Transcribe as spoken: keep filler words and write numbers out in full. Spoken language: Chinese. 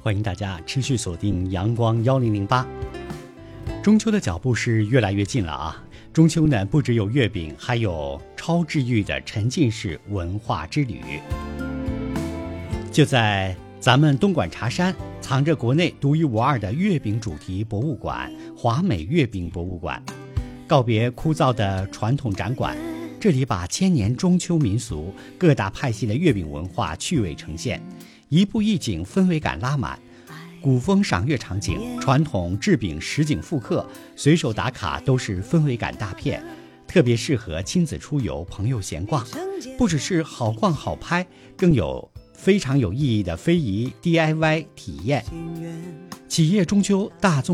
欢迎大家持续锁定阳光一零零八。中秋的脚步是越来越近了啊！中秋呢，不只有月饼，还有超治愈的沉浸式文化之旅。就在咱们东莞茶山，藏着国内独一无二的月饼主题博物馆——华美月饼博物馆。告别枯燥的传统展馆，这里把千年中秋民俗、各大派系的月饼文化趣味呈现，一步一景，氛围感拉满。古风赏月场景，传统制饼实景复刻，随手打卡都是氛围感大片，特别适合亲子出游、朋友闲逛。不只是好逛好拍，更有非常有意义的非遗 D I Y 体验。企业中秋大宗